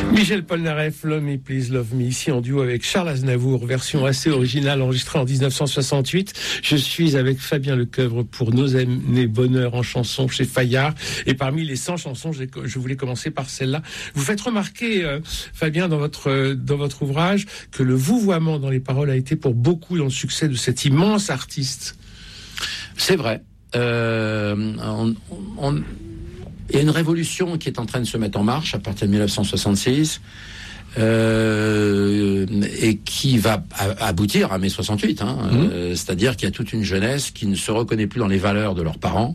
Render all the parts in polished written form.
Michel Polnareff, Love Me Please Love Me, ici en duo avec Charles Aznavour, version assez originale enregistrée en 1968. Je suis avec Fabien Lecoeuvre pour Nos années bonheur en chanson chez Fayard. Et parmi les 100 chansons, je voulais commencer par celle-là. Vous faites remarquer, Fabien, dans votre ouvrage, que le vouvoiement dans les paroles a été pour beaucoup dans le succès de cet immense artiste. C'est vrai. Il y a une révolution qui est en train de se mettre en marche à partir de 1966 et qui va aboutir à mai 68. C'est-à-dire qu'il y a toute une jeunesse qui ne se reconnaît plus dans les valeurs de leurs parents.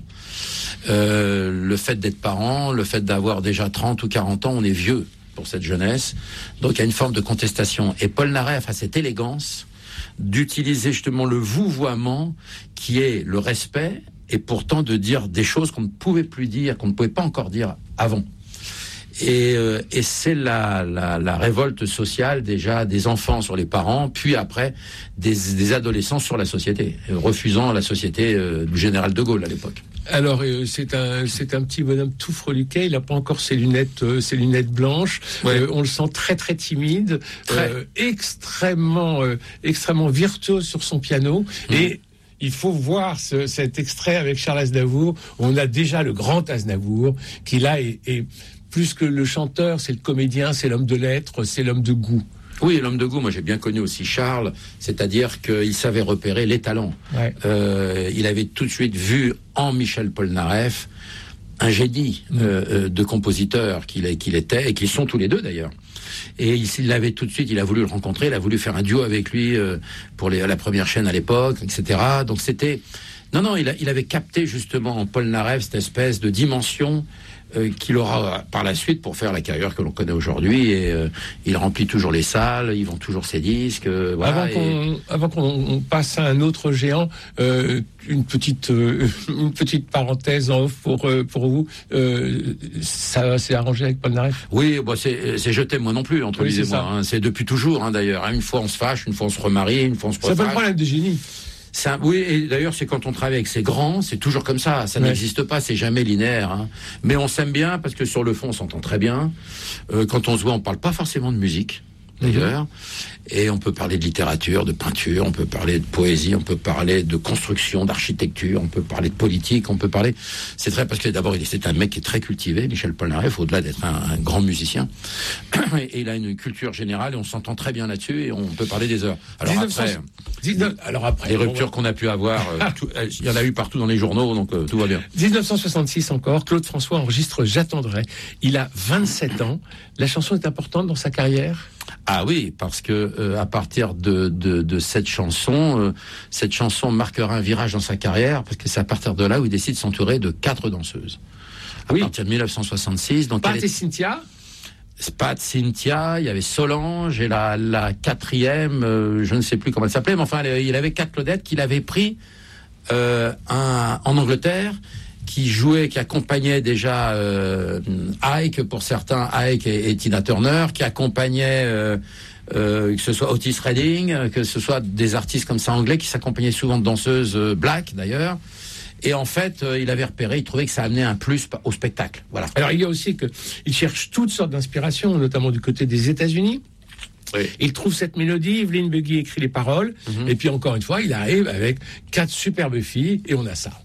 Le fait d'être parent, le fait d'avoir déjà 30 ou 40 ans, on est vieux pour cette jeunesse. Donc il y a une forme de contestation. Et Polnareff a cette élégance d'utiliser justement le vouvoiement qui est le respect, et pourtant de dire des choses qu'on ne pouvait plus dire, qu'on ne pouvait pas encore dire avant. Et c'est la révolte sociale déjà des enfants sur les parents, puis après des adolescents sur la société, refusant la société du général de Gaulle à l'époque. Alors c'est un petit bonhomme tout freluquet. Il n'a pas encore ses lunettes blanches. Ouais. On le sent très très timide, extrêmement virtuose sur son piano. Et il faut voir cet extrait avec Charles Aznavour. On a déjà le grand Aznavour qui là est plus que le chanteur, c'est le comédien, c'est l'homme de lettres, c'est l'homme de goût. Oui, l'homme de goût, moi j'ai bien connu aussi Charles, c'est-à-dire qu'il savait repérer les talents. Ouais. Il avait tout de suite vu en Michel Polnareff un génie de compositeur qu'il était, et qu'ils sont tous les deux d'ailleurs. Et il l'avait tout de suite, il a voulu le rencontrer, il a voulu faire un duo avec lui pour la première chaîne à l'époque, etc. Donc c'était... Non, il avait capté justement en Polnareff cette espèce de dimension qu'il aura par la suite pour faire la carrière que l'on connaît aujourd'hui. Et il remplit toujours les salles, ils vendent toujours ses disques. Voilà, avant qu'on passe à un autre géant, une petite parenthèse en off pour vous. Ça s'est arrangé avec Polnareff? Oui, c'est je t'aime moi non plus entre lui et moi. C'est depuis toujours d'ailleurs. Une fois on se fâche, une fois on se remarie, une fois on se refâche. C'est pas le problème de génie. Oui, et d'ailleurs, c'est quand on travaille avec ces grands, c'est toujours comme ça. Ça n'existe pas, c'est jamais linéaire. Mais on s'aime bien parce que sur le fond, on s'entend très bien. Quand on se voit, on parle pas forcément de musique, d'ailleurs. Et on peut parler de littérature, de peinture, on peut parler de poésie, on peut parler de construction, d'architecture, on peut parler de politique, on peut parler... C'est très... Parce que d'abord, c'est un mec qui est très cultivé, Michel Polnareff, au-delà d'être un grand musicien. Et il a une culture générale et on s'entend très bien là-dessus et on peut parler des heures. Alors après, les ruptures qu'on a pu avoir, il y en a eu partout dans les journaux, donc tout va bien. 1966 encore, Claude François enregistre J'attendrai. Il a 27 ans. La chanson est importante dans sa carrière? Ah oui, parce que à partir de cette chanson marquera un virage dans sa carrière, parce que c'est à partir de là où il décide de s'entourer de 4 danseuses. À partir de 1966. Donc Pat et Cynthia. Pat, Cynthia, il y avait Solange et la quatrième, je ne sais plus comment elle s'appelait, mais enfin il avait 4 Claudettes qu'il avait pris en Angleterre, qui accompagnait déjà Ike pour certains, Ike et Tina Turner, qui accompagnait que ce soit Otis Redding, que ce soit des artistes comme ça anglais qui s'accompagnaient souvent de danseuses black d'ailleurs. Et en fait, il avait repéré, il trouvait que ça amenait un plus au spectacle. Voilà. Alors il y a aussi qu'il cherche toutes sortes d'inspirations, notamment du côté des États-Unis. Oui. Il trouve cette mélodie, Evelyn Buggy écrit les paroles, et puis encore une fois, il arrive avec 4 superbes filles, et on a ça.